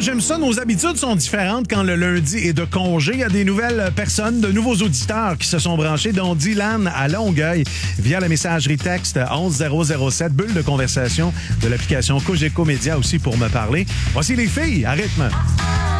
j'aime ça. Nos habitudes sont différentes quand le lundi est de congé. Il y a des nouvelles personnes, de nouveaux auditeurs qui se sont branchés, dont Dylan à Longueuil, via la messagerie texte 11007, bulle de conversation de l'application Cogeco Média aussi pour me parler. Voici les filles à rythme.